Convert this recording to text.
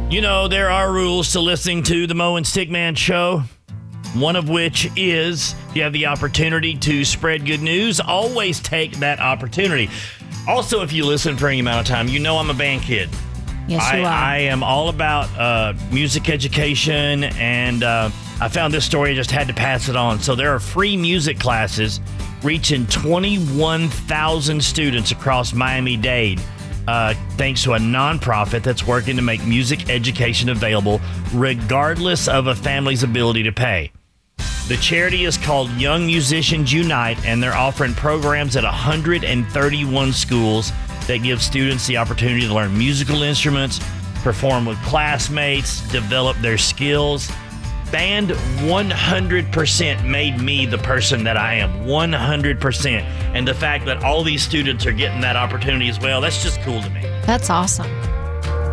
You know, there are rules to listening to the Mo and Stickman show. One of which is, if you have the opportunity to spread good news, always take that opportunity. Also, if you listen for any amount of time, you know I'm a band kid. Yes, you are. I am all about music education, and I found this story. I just had to pass it on. So there are free music classes reaching 21,000 students across Miami-Dade, thanks to a nonprofit that's working to make music education available regardless of a family's ability to pay. The charity is called Young Musicians Unite, and they're offering programs at 131 schools that give students the opportunity to learn musical instruments, perform with classmates, develop their skills. Band 100% made me the person that I am, 100%. And the fact that all these students are getting that opportunity as well, that's just cool to me. That's awesome.